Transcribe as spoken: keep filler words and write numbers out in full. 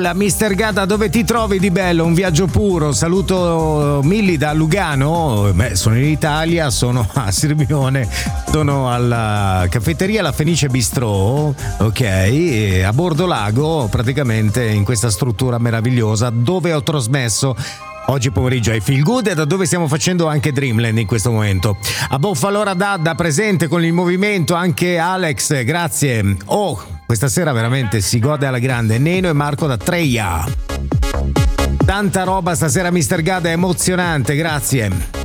Paola, mister Gada, dove ti trovi di bello? Un viaggio puro. Saluto Milli da Lugano. Beh, sono in Italia, sono a Sirmione, sono alla caffetteria La Fenice Bistrò, ok, e a Bordo Lago, praticamente in questa struttura meravigliosa dove ho trasmesso oggi pomeriggio ai Feel Good e da dove stiamo facendo anche Dreamland in questo momento. A Boffalora Dadda presente con il movimento, anche Alex, grazie. Oh, questa sera veramente si gode alla grande. Neno e Marco da Treia. Tanta roba stasera, mister Gada, è emozionante, grazie.